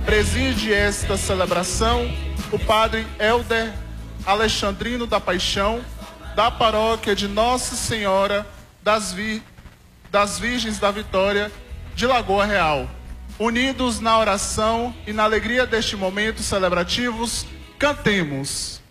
Preside esta celebração o Padre Helder Alexandrino da Paixão, da paróquia de Nossa Senhora das Virgens da Vitória de Lagoa Real. Unidos na oração e na alegria deste momento celebrativos, cantemos.